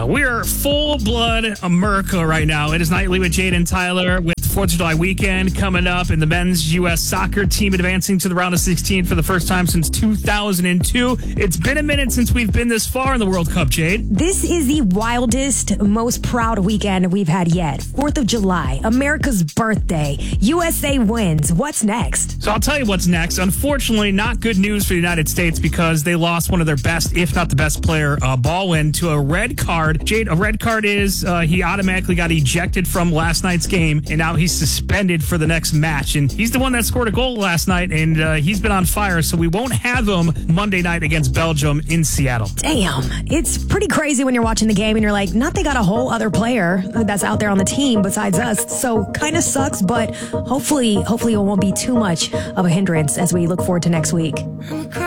We're full-blood America right now. It is Nightly with Jade and Tyler with 4th of July weekend coming up and the men's U.S. soccer team advancing to the round of 16 for the first time since 2002. It's been a minute since we've been this far in the World Cup, Jade. This is the wildest, most proud weekend we've had yet. 4th of July, America's birthday. USA wins. What's next? So I'll tell you what's next. Unfortunately, not good news for the United States because they lost one of their best, if not the best player, Baldwin, to a red card. Jade, a red card is he automatically got ejected from last night's game, and now he's suspended for the next match. And he's the one that scored a goal last night, and he's been on fire, so we won't have him Monday night against Belgium in Seattle. Damn. It's pretty crazy when you're watching the game and you're like, not they got a whole other player that's out there on the team besides us, so kind of sucks, but hopefully it won't be too much of a hindrance as we look forward to next week.